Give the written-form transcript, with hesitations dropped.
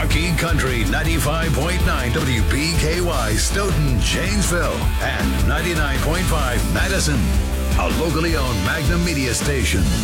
Marquee Country 95.9 WBKY Stoughton, Janesville, and 99.5 Madison. A locally owned Magnum Media station.